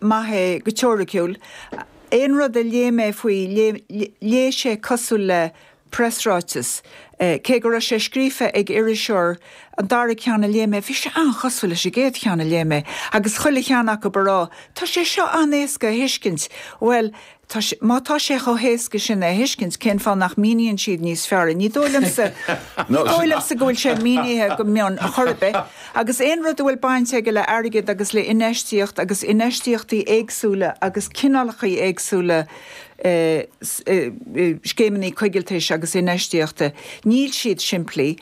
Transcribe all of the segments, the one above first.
maithe go teoriciúil. Éon rud a léime faoi lé sé cosú le pressráitis. Cé go raibh sé scríofa ag iriseoir an dara ceanna léime, bhí sé an chosfuil sé géad ceanna léime, agus chuile cheannach go barrá. Tá sé seo anéasca hiiscint. Well, má tá sé cho héasca sin a hiiscint cén fá nach mííonn siad níos fearra. Ní dólam sa gohfuil sé mínithe go mion a chorbe. Agus éon rud bhfuil bainte go le airgid agus le inéistíocht agus inéistíochttaí éagsúla agus cinálchaí éagsúla scéimení chuigiltéis agus inéistíochta. Níl siad siimplí.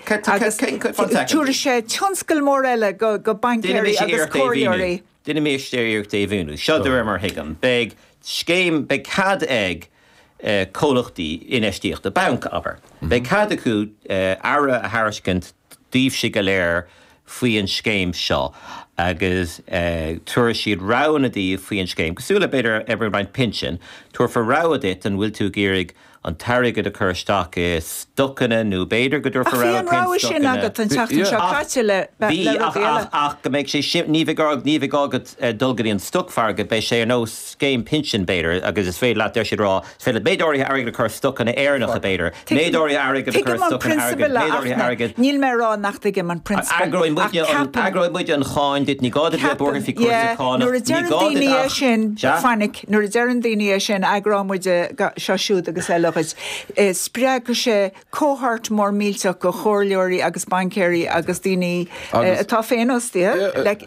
Túair sé tionscail mór eile go bancéirí agus cóirí. Dine mé stéíocht éhúnú. Seo mar higan. Beg scéim be cad ag cólachtaí inéistíochta banc aber. Be cad acu ara a hariscint díobh si go léir faoi an scéim seo. Agus tuair siad rána díobh faoi an scéim. Cosúla beidir ebre baint pinsin, tuair for ráad it an bhfuil tú géirigh an tarigad a chuirteach stocanna nó beidir go dúir for rád sin agat an teachtain seo caite le ach go méid sé níomh ágad dulgaí an stochfargad bei sé an nó scéim pinsin beidir agus is féad le deir siad rá féile béidirí airigad a chur stocanna éarnach a beidir. Méidirí airigad a chur stocanna airigad. Níl mé rá nachtaige man principal. Agroid muide an cháin dit ní gáda le bortha fi cuasaána. Nuair a dearan daoine sin fannic, nuair a dearan daoine sin agrámuide seisiúd agus eile spre go sé cóhart mór mílteach go chóirleoirí agus bancéirí agus daoine atá féiností le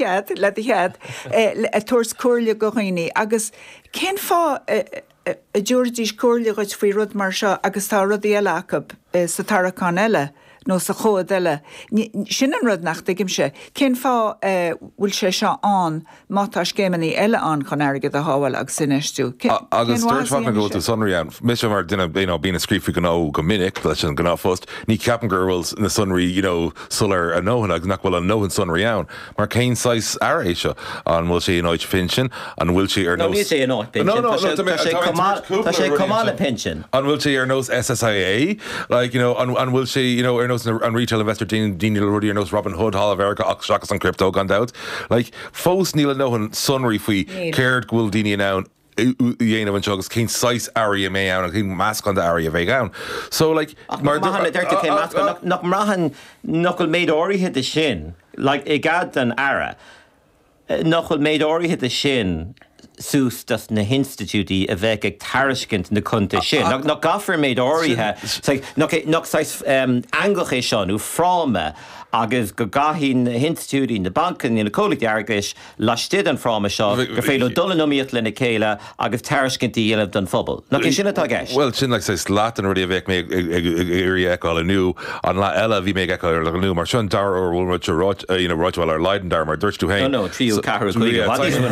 chead tuairs cuairle go chuoine agus cén fá a dúirdís cuairleaid faoi rud mar seo agus tá rud eile acu sa tarachán eile nó sa chóad eile. Sin an rud nach digim sé. Cén fá bhfuil sé seo an mátá scéimeí eile an chun airgad a hábhail agus sinéistú. Agus dúirtá go tú sunraí an. Mis mar duine bína scrífa go go minic leis an gná fóst, ní ceapan gurhfuil na sunraí sular a nóhan agus nach bhfuil an nóhan sunraí ann. Mar céin sais air é seo an bhfuil sé áid pensin an bhfuil sé ar nós. Ní sé an áid pensin. Tá sé cumála pensin. An bhfuil sé ar nós SSIA, an bhfuil sé ar an retail investor Dean Ruddy or Robin Hood, Hall of Erica, Oxshacks and crypto gone out. Like, fós níl nóhan sunraí faoi céird gúil daoine ann dhéanamh an segus cén sais áirí mé ann a cén measc an de áirí a bheith ann. So, like... Mar deirte cé measc nach mrahan nachil méid áirithe de sin, like, I gad an ara, nachil méid áirithe de sin sús das na institutí a bheith ag tariscint na cunta sin. Nach gafar méid áirithe, nach sais anglach é seán ú fráme agus go gahín institutí na bancan na cólaigh airgais leistid an fráme seo go féile dulnomíocht lena céile agus tariscintí dhéanamh don phobal. Nach sin atá gceist. Well, sin like sais látan ruí a bheith mé éirí eáil aniu an lá eile bhí mé eáil ar aniu mar sin dar ó bhfuil roiithil ar Leiden dar mar dúirtú hain. No, tríú cahar chuige.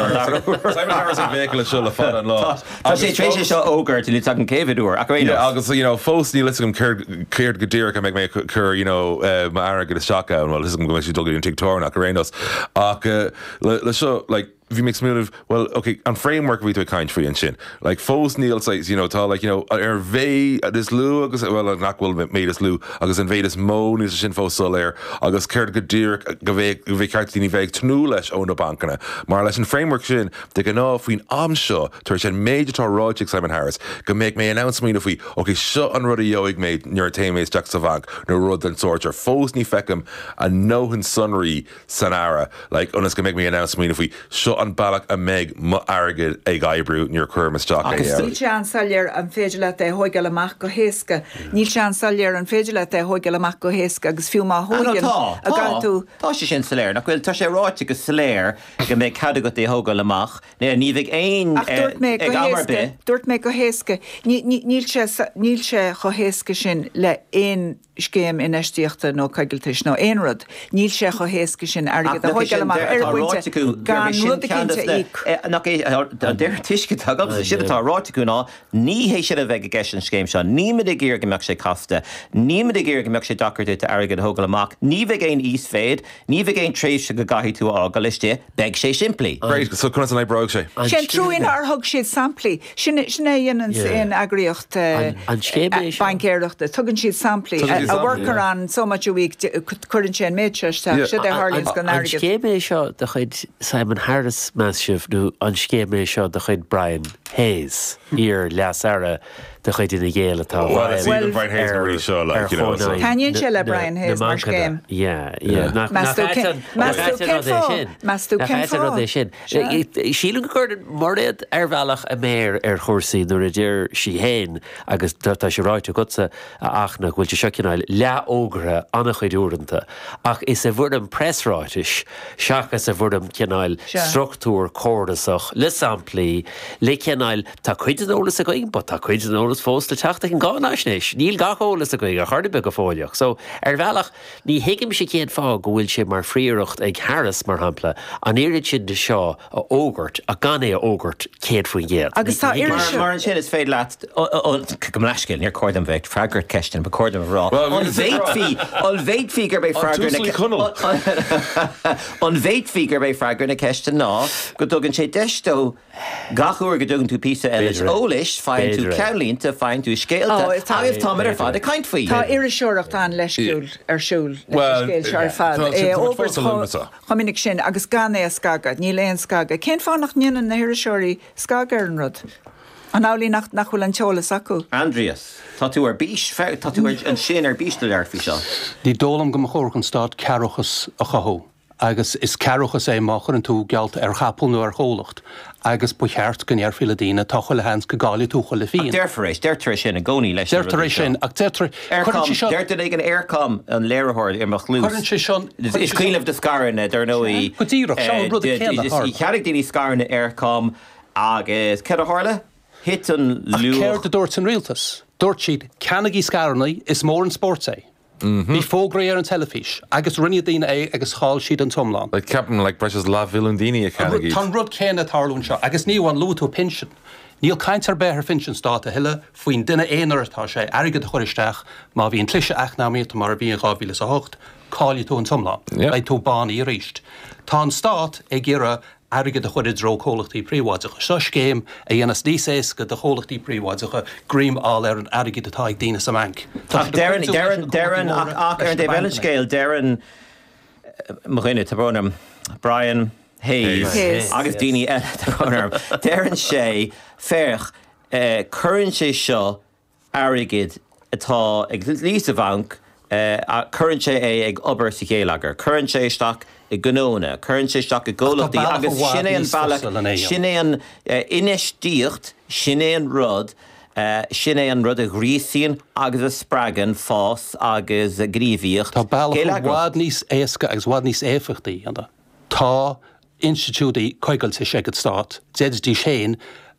Tá sé trééis seo ógurt in an céhadúir agus fós ní lei céird go ddíir go meid mé chur mar agad a seacha an bhil is go sí dulgaí an tictóir nach rénos ach le seo bhí mé smúh well okay an framework ví kaint faoin sin like fós níl sais tá like ar bvé is lú agus well nachhfuil méid is lú agus an bhéid is mó níos sin fós soléir agus céir go dtír go bhéh cartíní bheith tnú leis ón na bancanna mar leis an framework sin de go ná faoin am seo tuair sin méid atá ráiteach Simon Harris go méid mé announcement faoi okay seo an rud a dheoigh méid nuair téiméis Jack sa bhanc nó rud an sort ar fós ní fecem a nóhan sunraí san ara like onas go méid mé announcement faoi seo an bailach a méid airgid ag aibrú níor chuirmas teach é. Níl sé an salir an féidir le é hóigeil amach go héasca. Níl sé an salir an féidir le é hóigeil amach go héasca agus fiú má hóigeil a gáilú. Tá sé sin saléir, nach bhfuil tá sé ráite go saléir go méid cad go é hóigeil amach. Né níbh aon ag amarbe. Dúirt mé go héasca. Níl sé go héasca sin le aon scéim inéistíochta nó caigiltis nó aon rud. Níl sé go héasca sin airgid a hóigeil amach ar buinte gan rud déir tuisce tagad si atá ráitiú ná ní hééis sé a bheith gceis an scéim seo, níime de géir go meach sé casta, níime de géir go meach sé dacartú a airgad thógal amach, ní bheith géin os féid, ní bheith géin trééis se go gaithí tú á galiste, beag sé simplí. Great, so chuna an ébrog sé. Sin trúin ar thug siad samplaí, sinna dhéanaan in agriocht bancéireachta, tugann siad samplaí, a worker an so much a week chuann sé méid sé de Harlins go airgad. An scéim é seo de chuid Simon Harris Hayes massif nó an scéimé seo de chuid Brian Hayes ír leasara de chuid ina ggéile tá Brian Hayes really sure like, you know. Canyon Chilla Brian Hayes mar game. Mastú sin. Sílan chuir marad bhealach a méir chórsaí nuair a dtír sí héin agus tá sé ráite gosa achna bhfuil se secinnáil leógra anna chuidúranta ach is a bhfuir an pressráitis seachas a bhfuir an cinnáil struchtúr córdasach le samplaí le cinnáil tá chuid an ólas a going, ba tá chuid an ólas fósta teachta an gánáisnéis. Níl gacholalas a going a chuirbe go fáileach. So bhealach ní hiigim sé céad fá go bhfuil sé mar fríocht ag Harris mar hampla an éirid sin de seo a ógurt a gan é a ógurt céad faoin géad. Agus tá mar an sin is féad leat go leiscil níor cordam bheith freagar ceistin ba cordam rá. An bhéid gur bé freagar an bhéid gur bé freagar na ceistin ná go dtugann sé deistó gachúir go dtugann tú písa eiles ólis fáin tú celínta fáin tú scéalta taobh táid ar fád a caint faoi. Tá irisisiúireacht an leisciúil arsúil scéil se ar fad. Chomininic sin agus gan é a scagad, ní léon scagad. Cén fánach níanaan na irisisiúirí scagar an rud? An álaí nach bhfuil an teolas acu. Andreas, tá tú ar bís, tá tú an sin ar bís leir fi seo. Ní dólam go chóir an stad cearachas a chathó. Agus is cearachas é máchar an tú gealt ar chapelnú ar chólacht. Agus bu cheart gan ar fila dína tácha le hens go gáí túcha le fíon. Deirtar sin a gcóí leis. Deirtar sin ach deirtar ag an aircom an léirthir ar mach lús. Chuann sé sin is cíileh de scaranna dar nóí. Go dtíreach seán rud a chéile. Í chearrig daoine scaranna aircom agus ce a hála? Hit an lú. Céir de dúirt an rialtas. Dúirt siad ceannagí scarannaí is mór an sport é. Ní fógra ar an telefís, agus rinne daine é agus cháil siad an tomlán. Like Captain like Precious La Villandini a ceannagí. Tá rud céanna tarlún seo, agus níomh an lútú pension. Níl caiint ar béthir finsin stát a hiile faoin duine éonartá sé airgad chuiristeach má bhíon clise eachnáíocht mar bhíon 2008 cáilí tú an tomlán, é tú baní ríist. Tá an stát ag ggéire airgad a chuir dro chólachtaí príomháideacha. Seo céim a dhéanas níos éasca de chólachtaí príomháideacha grím áil ar an airgad atá ag daine sa manc. Darren ach ar an David scéil Darren Marina Tabonam Brian Hayes agus daoine Tabonam Darren sé féch chuann sé seo airgad atá ag lís a bhanc chuann sé é ag obair sa chéalagar. Chuann sé isteach I gnóna, chuann sé isteach a ggólachtaí agus sinné an bailach, sinné an inistíocht, sinné an rud, sinné an rud a ghrísíon agus a spragan fás agus a gríomhíocht. Tá bailach bhád níos éasca agus bhád níos éifechtaí anda. Tá institúdaí coigailte sé go stát, déidir séin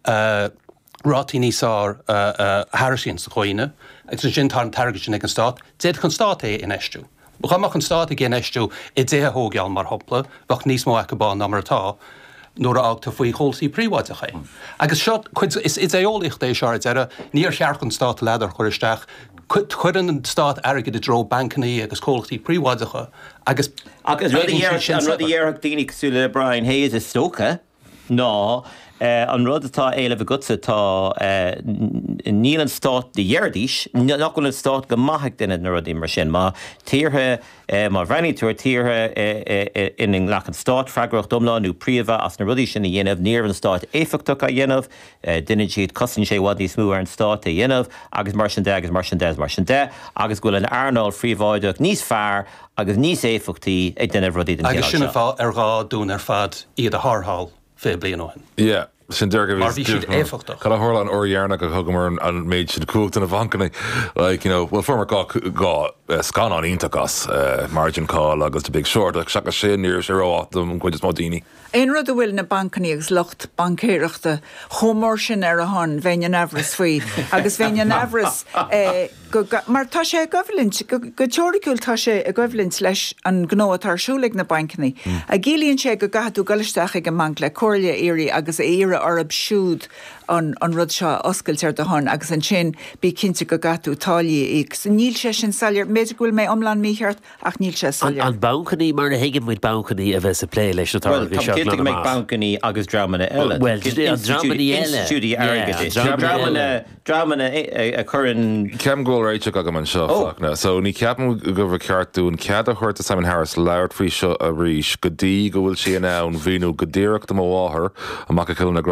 rátí níos Harrisín sa chuoine, agus sin tá an target sin ag an stát, déad chun stát é in eistú. Bchamach an stát ag in eistú I dé hógeal mar hopla, bach níos mó ag bán namartá, nóair a agta faoi chólsaí príomháideacha. Agus seo is éolaíocht é seo ar níor cheart an stát leidir chuiristeach, chuirann an stát airgad a dro bancaní agus chólachtaí príomháideacha, agus rudí dhéarach daoine cosúla le Brian Hayes is stocha, ná an rud atá éileh gutsa tá níl an stát de dhéardís, nach an stát go maithach duine na rudí mar sin, má tíortha má bhreinaí túir tíortha in lech an stát freagracht domláinú príomha as na rudí sin a dhéanamh níor an stát éifeachtach a dhéanamh, duine siad cosann sé bhd níos mú ar an stát a dhéanamh, agus mar sin de, agus ghfuil an airnáil phríomháideach níos fearr agus níos éifeachtaí ag duine rudí den agus sinna fá ar gá dún ar fad iad a thárthall fé blian óin. Yeah. Sin deirgah éfachtach. Cad hála an óhearnach a thugamar an méid sin cúcht in a bhancanna. Like, you know, well, formar gá scan an ítachas, Margin Call agus The Big Short, ag seachas sin níor sé ráátam chuid is módaoine. Ein rud a bhfuil na bancaní agus locht bancéireachta chomór sin ar a hon bhein an ahras faoi, agus bhein an ahras mar tá sé gohfuilint, go teoricúil tá sé a gohfuilint leis an gnó tarsúlaigh na bancaní. A gcílíonn sé go gathú galisteach ag an manc le cóirle éirí agus éire arab siúd an rud seo oscailte de hon agus an sin bí cinnte go gathú tálaí ag. Níl sé sin salir, méidir bhfuil mé omlan mícheart ach níl sé salir. An bancaní mar na hiigim muid bancaní a bheits a plé leis na tarlaí seo. Well, me bancaní agus drámanna eile. Well, drámanna eile. Institutí airgad. Drámanna a churann Cem ghfuil réite go man seoachna, so ní ceapan go bh ceartún cead a chuirta Simon Harris leir frí seo a ríis go dtí go bhfuil si an bhíú go ddíireach do mháthir amach a